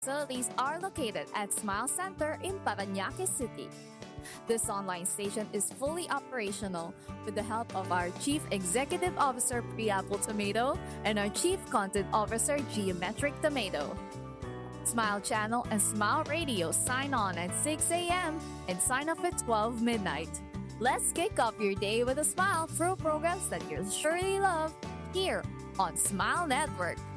facilities are located at Smile Center in Parañaque City. This online station is fully operational with the help of our Chief Executive Officer Priapple Tomato and our Chief Content Officer Geometric Tomato. Smile Channel and Smile Radio sign on at 6 a.m. and sign off at 12 midnight. Let's kick off your day with a smile through programs that you'll surely love here on Smile Network.